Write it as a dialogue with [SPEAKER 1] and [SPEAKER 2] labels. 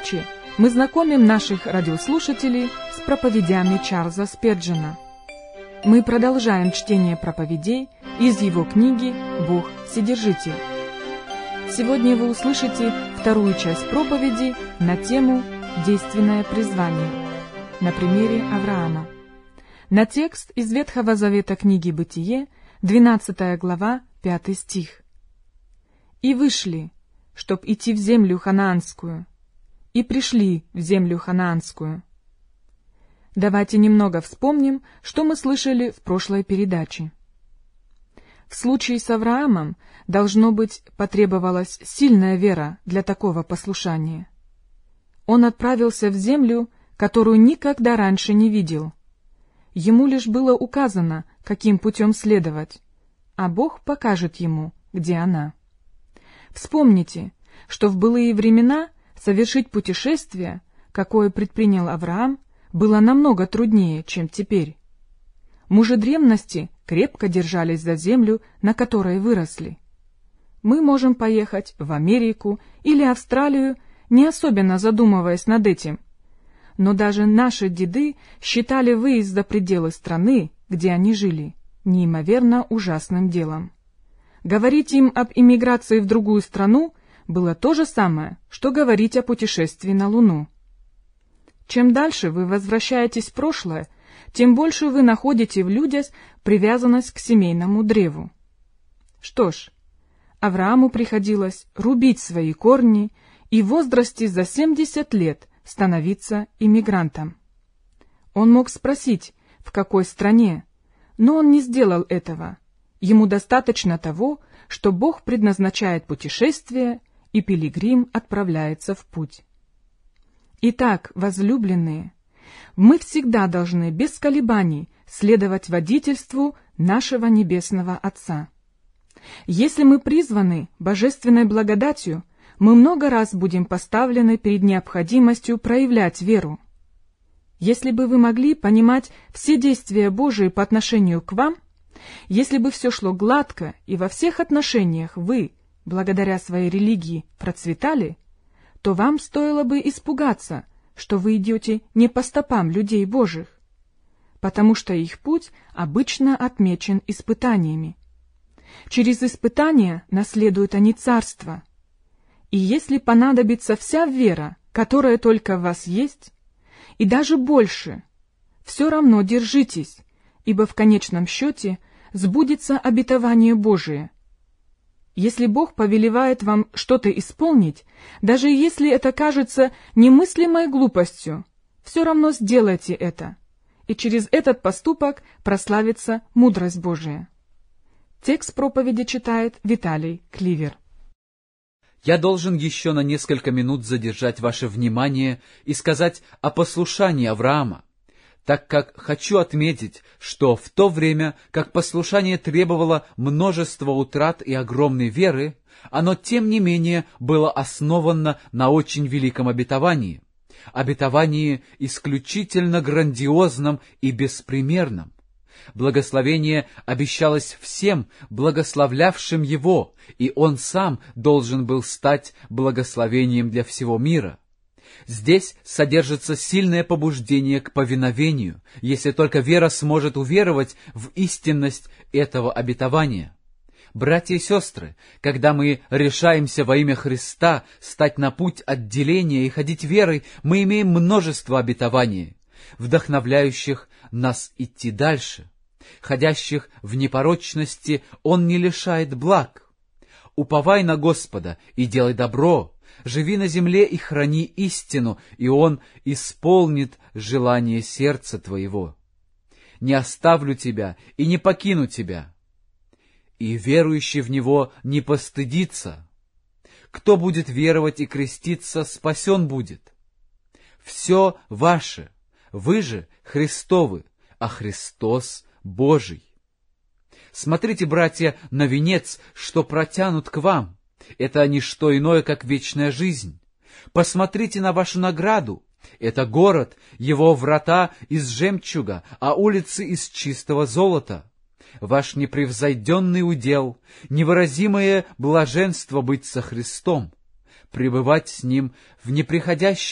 [SPEAKER 1] передаче мы знакомим наших радиослушателей с проповедями Чарльза Спирджена. Мы продолжаем чтение проповедей из его книги «Бог Вседержитель». Сегодня вы услышите вторую часть проповеди на тему «Действенное призвание» на примере Авраама. На текст из Ветхого Завета книги «Бытие», 12 глава, 5 стих. «И вышли, чтоб идти в землю ханаанскую, и пришли в землю ханаанскую». Давайте немного вспомним, что мы слышали в прошлой передаче. В случае с Авраамом, должно быть, потребовалась сильная вера для такого послушания. Он отправился в землю, которую никогда раньше не видел. Ему лишь было указано, каким путем следовать, а Бог покажет ему, где она. Вспомните, что в былые времена совершить путешествие, какое предпринял Авраам, было намного труднее, чем теперь. Мужи древности крепко держались за землю, на которой выросли. Мы можем поехать в Америку или Австралию, не особенно задумываясь над этим. Но даже наши деды считали выезд за пределы страны, где они жили, неимоверно ужасным делом. Говорить им об эмиграции в другую страну было то же самое, что говорить о путешествии на Луну. Чем дальше вы возвращаетесь в прошлое, тем больше вы находите в людях привязанность к семейному древу. Что ж, Аврааму приходилось рубить свои корни и в возрасте за 70 лет становиться иммигрантом. Он мог спросить, в какой стране, но он не сделал этого. Ему достаточно того, что Бог предназначает путешествие, и пилигрим отправляется в путь. Итак, возлюбленные, мы всегда должны без колебаний следовать водительству нашего Небесного Отца. Если мы призваны божественной благодатью, мы много раз будем поставлены перед необходимостью проявлять веру. Если бы вы могли понимать все действия Божии по отношению к вам, если бы все шло гладко и во всех отношениях вы, благодаря своей религии, процветали, то вам стоило бы испугаться, что вы идете не по стопам людей Божьих, потому что их путь обычно отмечен испытаниями. Через испытания наследуют они царство. И если понадобится вся вера, которая только в вас есть, и даже больше, все равно держитесь, ибо в конечном счете сбудется обетование Божие. Если Бог повелевает вам что-то исполнить, даже если это кажется немыслимой глупостью, все равно сделайте это, и через этот поступок прославится мудрость Божия. Текст проповеди читает Виталий Кливер.
[SPEAKER 2] Я должен еще на несколько минут задержать ваше внимание и сказать о послушании Авраама, так как хочу отметить, что в то время, как послушание требовало множества утрат и огромной веры, оно, тем не менее, было основано на очень великом обетовании исключительно грандиозном и беспримерном. Благословение обещалось всем, благословлявшим его, и он сам должен был стать благословением для всего мира. Здесь содержится сильное побуждение к повиновению, если только вера сможет уверовать в истинность этого обетования. Братья и сестры, когда мы решаемся во имя Христа стать на путь отделения и ходить верой, мы имеем множество обетований, вдохновляющих нас идти дальше. Ходящих в непорочности Он не лишает благ. Уповай на Господа и делай добро, живи на земле и храни истину, и Он исполнит желание сердца твоего. Не оставлю тебя и не покину тебя. И верующий в Него не постыдится. Кто будет веровать и креститься, спасен будет. Все ваше, вы же Христовы, а Христос Божий. Смотрите, братья, на венец, что протянут к вам. Это не что иное, как вечная жизнь. Посмотрите на вашу награду. Это город, его врата из жемчуга, а улицы из чистого золота. Ваш непревзойденный удел, невыразимое блаженство быть со Христом, пребывать с Ним в неприходящем